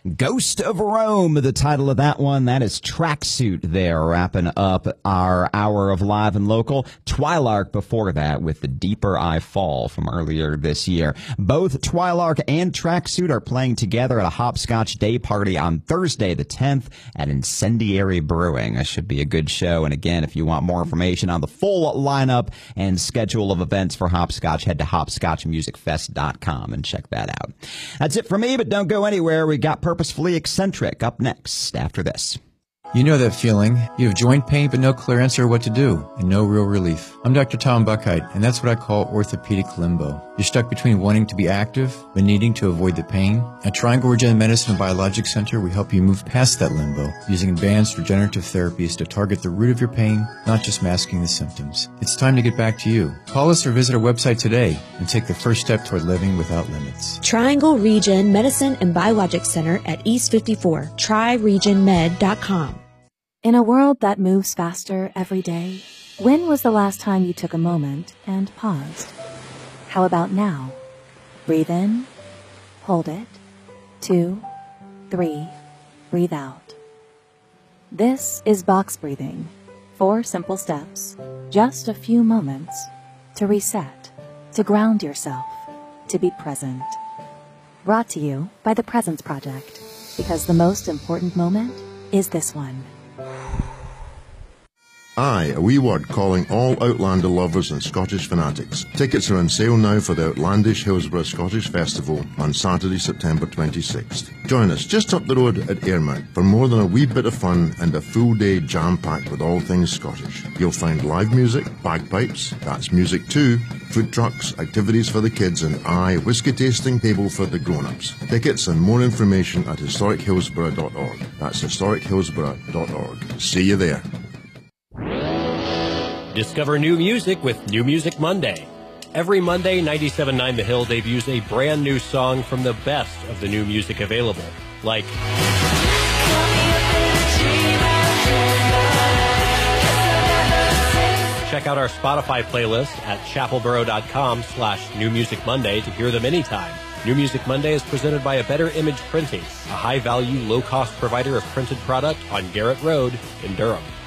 Ghost of Rome, the title of that one. That is Tracksuit there, wrapping up our hour of live and local. Twilark before that with The Deeper I Fall from earlier this year. Both Twilark and Tracksuit are playing together at a Hopscotch Day Party on Thursday the 10th at Incendiary Brewing. That should be a good show. And again, if you want more information on the full lineup and schedule of events for Hopscotch, head to hopscotchmusicfest.com and check that out. That's it for me, but don't go anywhere. We got Purposefully Eccentric up next after this. You know that feeling. You have joint pain but no clear answer what to do and no real relief. I'm Dr. Tom Buckheit, and that's what I call orthopedic limbo. You're stuck between wanting to be active but needing to avoid the pain. At Triangle Regenerative Medicine and Biologic Center, we help you move past that limbo using advanced regenerative therapies to target the root of your pain, not just masking the symptoms. It's time to get back to you. Call us or visit our website today and take the first step toward living without limits. Triangle Regen Medicine and Biologic Center at East 54, triregionmed.com. In a world that moves faster every day, when was the last time you took a moment and paused? How about now? Breathe in, hold it, 2, 3, breathe out. This is box breathing. 4 simple steps, just a few moments to reset, to ground yourself, to be present. Brought to you by the Presence Project, because the most important moment is this one. Aye, a wee word calling all Outlander lovers and Scottish fanatics. Tickets are on sale now for the Outlandish Hillsborough Scottish Festival on Saturday, September 26th. Join us just up the road at Airmount for more than a wee bit of fun and a full day jam-packed with all things Scottish. You'll find live music, bagpipes, that's music too, food trucks, activities for the kids, and whisky tasting table for the grown-ups. Tickets and more information at historichillsborough.org. That's historichillsborough.org. See you there. Discover new music with New Music Monday. Every Monday, 97.9 The Hill debuts a brand new song from the best of the new music available, like check out our Spotify playlist at chapelboro.com/New Music Monday to hear them anytime. New Music Monday is presented by A Better Image Printing, a high-value, low-cost provider of printed product on Garrett Road in Durham.